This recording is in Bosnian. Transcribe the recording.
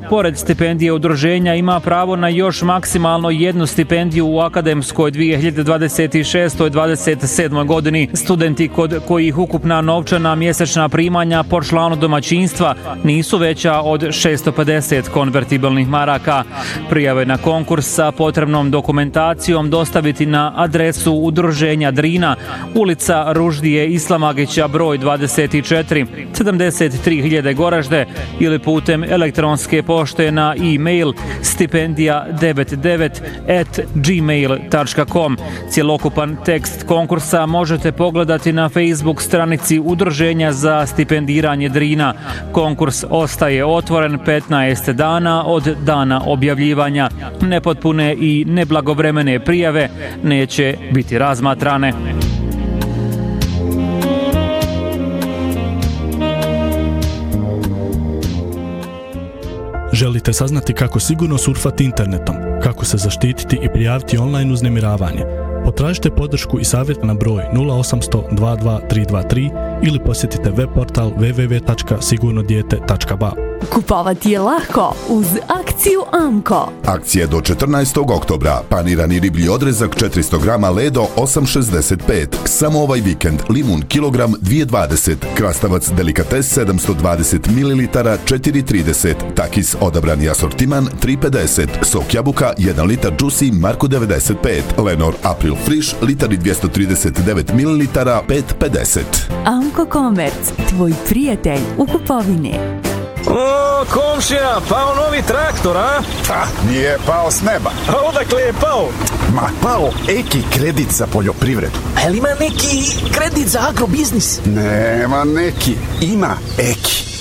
pored stipendije udruženja, ima pravo na još maksimalno jednu stipendiju u akademskoj 2026-27. godini. Studenti kod kojih ukupna novčana mjesečna primanja po članu domaćinstva nisu veća od 650 konvertibilnih maraka. Prijave na konkurs sa potrebnom dokumentacijom dostaviti na adresu udruženja Drina, ulica Ruždije Islamagića broj 24, 73.000 Goražde, ili putem elektronske pošte na e-mail stipendija99@gmail.com. Cjelokupan tekst konkursa možete pogledati na Facebook stranici Udruženja za stipendiranje Drina. Konkurs ostaje otvoren 15 dana od dana objavljivanja. Nepotpune i neblagovremene prijave neće biti razmatrane. Želite saznati kako sigurno surfati internetom, kako se zaštititi i prijaviti online uznemiravanje? Potražite podršku i savjet na broj 0800 22 323 ili posjetite web portal www.sigurnodijete.ba. Kupovati je lako uz akciju Amko. Akcija do 14. oktobra. Panirani riblji odrezak 400 grama Ledo 8,65. Samo ovaj vikend. Limun kilogram 2,20. Krastavac delikates 720 ml 4,30. Takis odabrani asortiman 3,50. Sok jabuka 1 litar Juicy Marko 95. Lenor April Friš litar i 239 ml 5,50. Amko Komerc, tvoj prijatelj u kupovini. O, komšija, pao novi traktor, a? Pa, nije pao s neba. A odakle je pao? Ma, pao Eki kredit za poljoprivredu. A li ima neki kredit za agrobiznis? Nema neki, ima Eki.